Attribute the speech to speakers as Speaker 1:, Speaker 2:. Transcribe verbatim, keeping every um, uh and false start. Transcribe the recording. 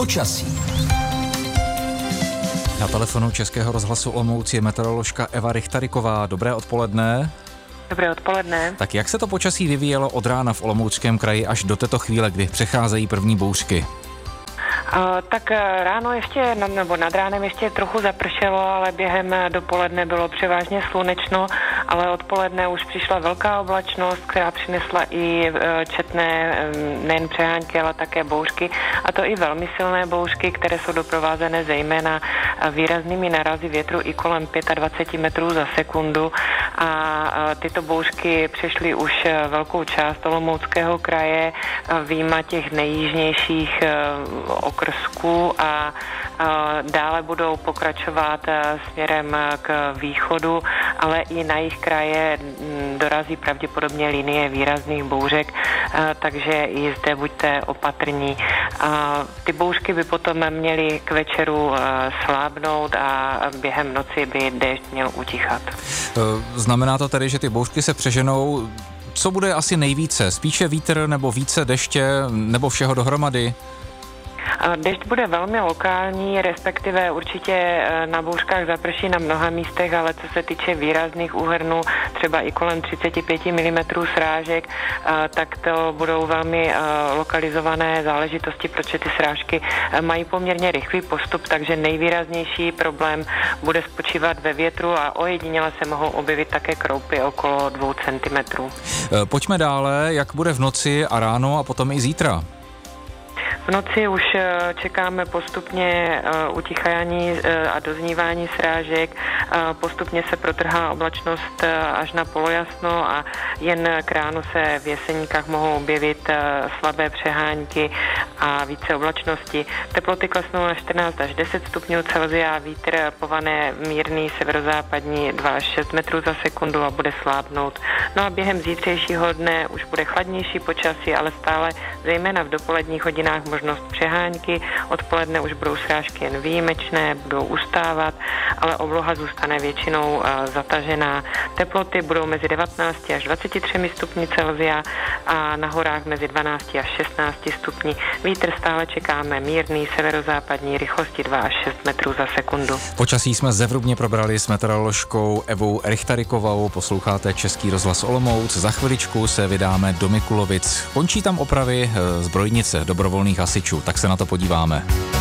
Speaker 1: Počasí.
Speaker 2: Na telefonu Českého rozhlasu Olomouc je meteoroložka Eva Richtariková. Dobré odpoledne.
Speaker 3: Dobré odpoledne.
Speaker 2: Tak jak se to počasí vyvíjelo od rána v Olomouckém kraji až do této chvíle, kdy přecházejí první bouřky?
Speaker 3: Uh, tak ráno ještě, nebo nad ránem ještě trochu zapršelo, ale během dopoledne bylo převážně slunečno, ale odpoledne už přišla velká oblačnost, která přinesla i četné nejen přehánky, ale také bouřky, a to i velmi silné bouřky, které jsou doprovázené zejména výraznými nárazy větru i kolem dvacet pět metrů za sekundu, a tyto bouřky přešly už velkou část Olomouckého kraje, vyjma těch nejjižnějších okrsků, a dále budou pokračovat směrem k východu, ale i na jih kraje dorazí pravděpodobně linie výrazných bouřek, takže i zde buďte opatrní. Ty bouřky by potom měly k večeru slábnout a během noci by déšť měl utichat.
Speaker 2: Znamená to tedy, že ty bouřky se přeženou. Co bude asi nejvíce? Spíše vítr nebo více deště nebo všeho dohromady?
Speaker 3: Dešť bude velmi lokální, respektive určitě na bouřkách zaprší na mnoha místech, ale co se týče výrazných úhrnů, třeba i kolem třicet pět milimetrů srážek, tak to budou velmi lokalizované záležitosti, protože ty srážky mají poměrně rychlý postup, takže nejvýraznější problém bude spočívat ve větru a ojediněle se mohou objevit také kroupy okolo dvou centimetrů.
Speaker 2: Pojďme dále, jak bude v noci a ráno a potom i zítra?
Speaker 3: V noci už čekáme postupně utichání a doznívání srážek, postupně se protrhá oblačnost až na polojasno a jen k ránu se v Jeseníkách mohou objevit slabé přehánky a více oblačnosti. Teploty klesnou na čtrnáct až deset stupňů Celsia, vítr povane mírný severozápadní dva až šest metrů za sekundu a bude slábnout. No a během zítřejšího dne už bude chladnější počasí, ale stále zejména v dopoledních hodinách možnost přehánky, odpoledne už budou srážky jen výjimečné, budou ustávat, ale obloha zůstane většinou uh, zatažená. Teploty budou mezi devatenácti až dvaceti třemi stupni Celsia a na horách mezi dvanácti až šestnácti stupni. Vítr stále čekáme mírný severozápadní rychlosti dva až šest metrů za sekundu.
Speaker 2: Počasí jsme zevrubně probrali s meteoroložkou Evou Richtarikovou. Posloucháte Český rozhlas Olomouc. Za chviličku se vydáme do Mikulovic. Končí tam opravy zbrojnice dobrovolných hasičů, tak se na to podíváme.